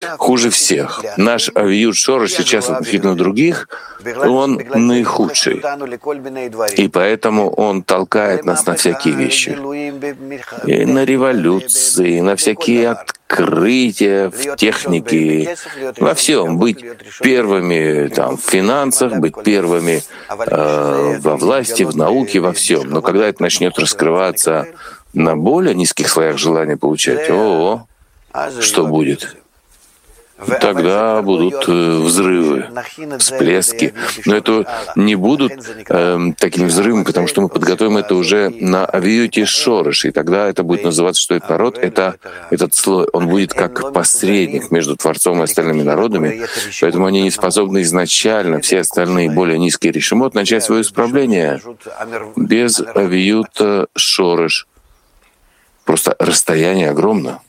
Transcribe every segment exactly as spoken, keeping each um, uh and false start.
хуже всех. Наш авиют шорош сейчас относительно других, он наихудший. И поэтому он толкает нас на всякие вещи. И на революции, на всякие открытия в технике, во всем. Быть первыми там, в финансах, быть первыми э, во власти, в науке, во всем. Но когда это начнет раскрываться на более низких слоях желания получать, о, что будет? Тогда будут взрывы, всплески. Но это не будут э, такими взрывами, потому что мы подготовим это уже на авиюте шорош, и тогда это будет называться, что этот народ, это, этот слой, он будет как посредник между Творцом и остальными народами, поэтому они не способны изначально, все остальные более низкие решимот, начать свое исправление без авиюта шорош. Просто расстояние огромно.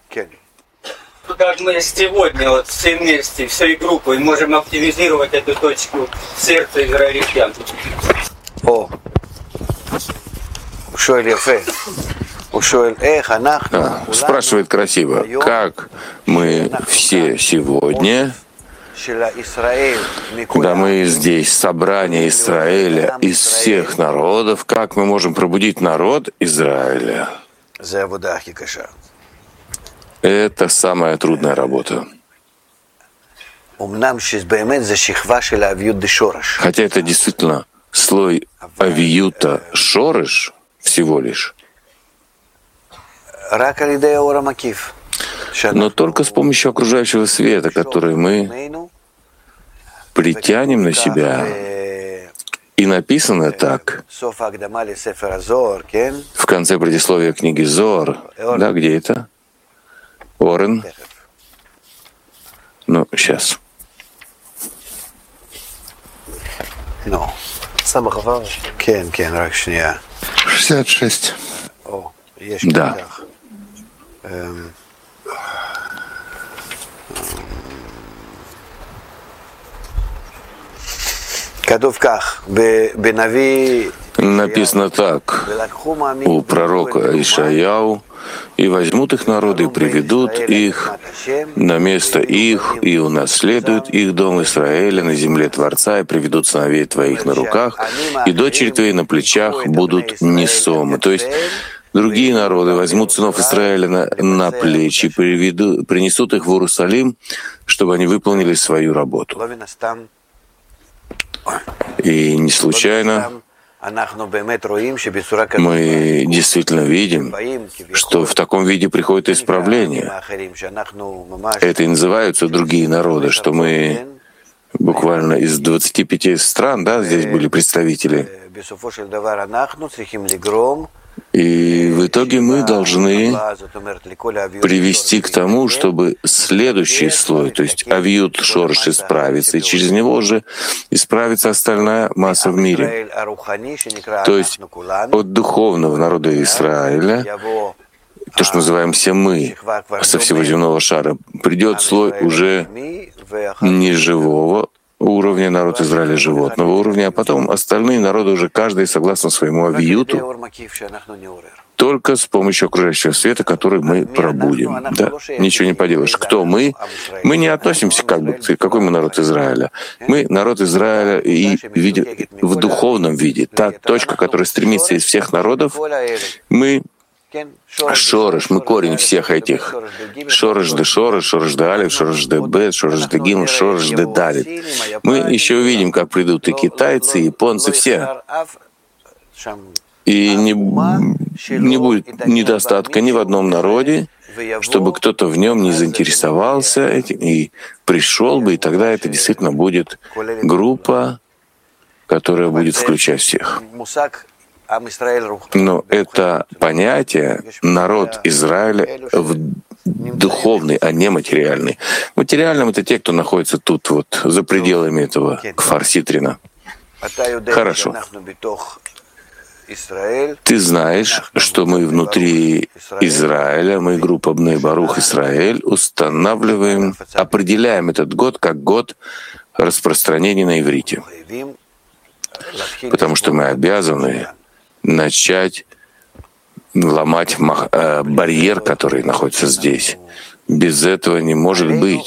Как мы сегодня вот все вместе, всей группой можем оптимизировать эту точку в сердце израильтян. О, а, спрашивает красиво, как мы все сегодня, когда мы здесь, собрание Израиля из всех народов, как мы можем пробудить народ Израиля? Это самая трудная работа. Хотя это действительно слой авиюта шореш всего лишь, но только с помощью окружающего света, который мы притянем на себя. И написано так в конце предисловия книги Зоар. Да, где это? Орен. Ну, сейчас. шестьдесят шесть. Да. Написано так у пророка Ишаяу: «И возьмут их народы, и приведут их на место их, и унаследуют их дом Израиля на земле Творца, и приведут сыновей твоих на руках, и дочери твои на плечах будут несомы». То есть другие народы возьмут сынов Израиля на, на плечи, и приведут, принесут их в Иерусалим, чтобы они выполнили свою работу. И не случайно мы действительно видим, что в таком виде приходит исправление. Это и называются другие народы, что мы буквально из двадцати пяти стран, да, здесь были представители. И в итоге мы должны привести к тому, чтобы следующий слой, то есть авиют шорш, исправится, и через него уже исправится остальная масса в мире. То есть от духовного народа Израиля, то, что называем все мы, со всего земного шара, придет слой уже не живого уровня, народ Израиля животного уровня, а потом остальные народы уже каждый согласно своему авиюту, только с помощью окружающего света, который мы пробудим. Да, ничего не поделаешь. Кто мы? Мы не относимся как бы к какой мы народ Израиля. Мы народ Израиля и видим в духовном виде. Та точка, которая стремится из всех народов, мы шореш, мы корень всех этих. Шореш де шореш, шореш де алиф, шореш де бет, шореш де гимл, шореш де далит. Мы еще увидим, как придут и китайцы, и японцы, все. И не, не будет недостатка ни в одном народе, чтобы кто-то в нем не заинтересовался этим и пришел бы, и тогда это действительно будет группа, которая будет включать всех. Но это понятие «народ Израиля» в духовный, а не материальный. Материальным — это те, кто находится тут, вот, за пределами этого Кфар-Ситрина. Хорошо. Ты знаешь, что мы внутри Израиля, мы, группа Бней Барух Исраэль, устанавливаем, определяем этот год как год распространения на иврите. Потому что мы обязаны начать ломать мах, э, барьер, который находится здесь. Без этого не может быть.